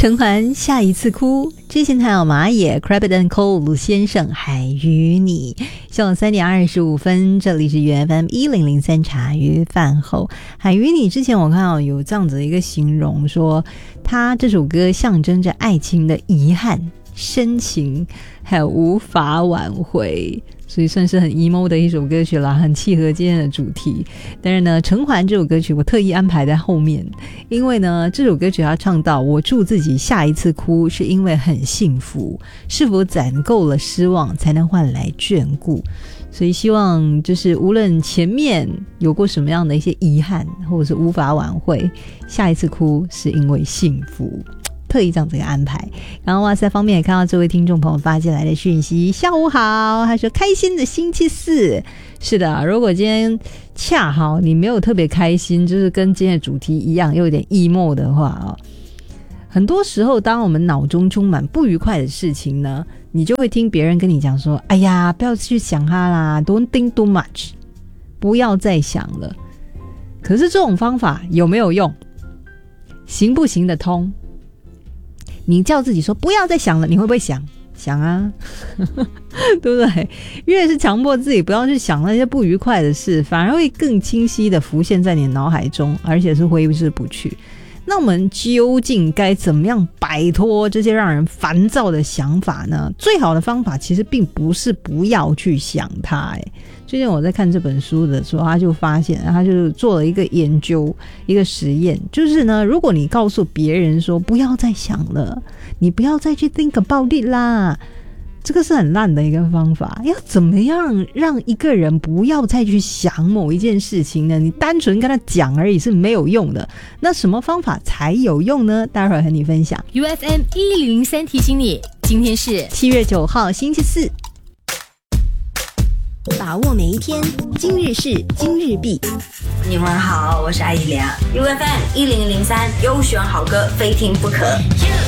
陈环下一次哭，之前还有马野 Crabbit & Cole 鲁先生海与你。下午3点25分，这里是原 FM 1003茶余饭后。海与你之前我看到有这样子的一个形容，说他这首歌象征着爱情的遗憾、深情还有无法挽回，所以算是很 emo 的一首歌曲啦，很契合今天的主题。但是呢，陈环这首歌曲我特意安排在后面，因为呢这首歌曲他唱到我祝自己下一次哭是因为很幸福，是否攒够了失望才能换来眷顾。所以希望就是无论前面有过什么样的一些遗憾或者是无法挽回，下一次哭是因为幸福，特意这样子一个安排。然后哇塞方面也看到这位听众朋友发进来的讯息，下午好，他说开心的星期四。是的，如果今天恰好你没有特别开心，就是跟今天的主题一样又有点 emo 的话很多时候当我们脑中充满不愉快的事情呢，你就会听别人跟你讲说，哎呀不要去想它啦， Don't think too much， 不要再想了。可是这种方法有没有用？行不行得通？你叫自己说不要再想了，你会不会想啊对不对？越是强迫自己不要去想那些不愉快的事，反而会更清晰的浮现在你的脑海中，而且是挥之不去。那我们究竟该怎么样摆脱这些让人烦躁的想法呢？最好的方法其实并不是不要去想它。最近我在看这本书的时候，他就发现，他就做了一个研究，一个实验，就是呢，如果你告诉别人说不要再想了，你不要再去 think about it 啦，这个是很烂的一个方法。要怎么样让一个人不要再去想某一件事情呢？你单纯跟他讲而已是没有用的。那什么方法才有用呢？待会儿和你分享。 UFM 1003提醒你，今天是 7月9号星期四， 把握每一天，今日事今日毕。 你们好，我是艾怡良。UFM 1003优选好歌，非听不可。